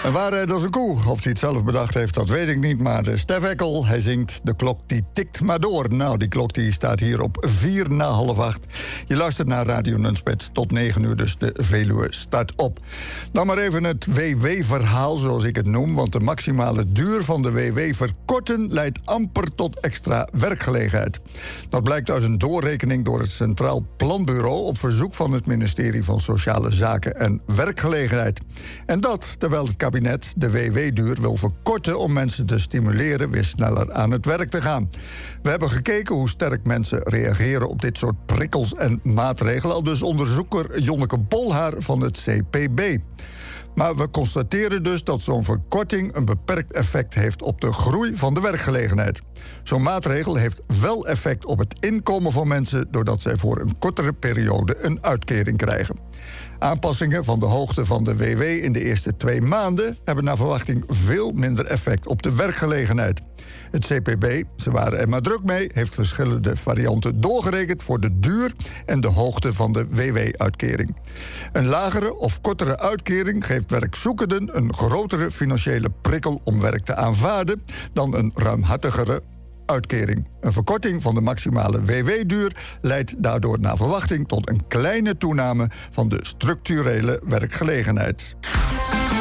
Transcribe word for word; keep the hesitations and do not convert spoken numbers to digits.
Een waarheid als een koe. Of hij het zelf bedacht heeft, dat weet ik niet. Maar Stef Eckel, hij zingt de klok die tikt maar door. Nou, die klok die staat hier op vier na half acht. Je luistert naar Radio Nunspeet tot negen uur, dus de Veluwe start op. Dan maar even het W W-verhaal, zoals ik het noem. Want de maximale duur van de W W verkorten leidt amper tot extra werkgelegenheid. Dat blijkt uit een doorrekening door het Centraal Planbureau op verzoek van het ministerie van Sociale Zaken en Werkgelegenheid. En dat terwijl het kabinet de W W-duur wil verkorten om mensen te stimuleren weer sneller aan het werk te gaan. We hebben gekeken hoe sterk mensen reageren op dit soort prikkels en maatregelen, al dus onderzoeker Jonneke Bolhaar van het C P B. Maar we constateren dus dat zo'n verkorting een beperkt effect heeft op de groei van de werkgelegenheid. Zo'n maatregel heeft wel effect op het inkomen van mensen, doordat zij voor een kortere periode een uitkering krijgen. Aanpassingen van de hoogte van de W W in de eerste twee maanden hebben naar verwachting veel minder effect op de werkgelegenheid. Het C P B, ze waren er maar druk mee, heeft verschillende varianten doorgerekend voor de duur en de hoogte van de W W-uitkering. Een lagere of kortere uitkering geeft werkzoekenden een grotere financiële prikkel om werk te aanvaarden dan een ruimhartigere uitkering. Een verkorting van de maximale W W-duur leidt daardoor naar verwachting tot een kleine toename van de structurele werkgelegenheid.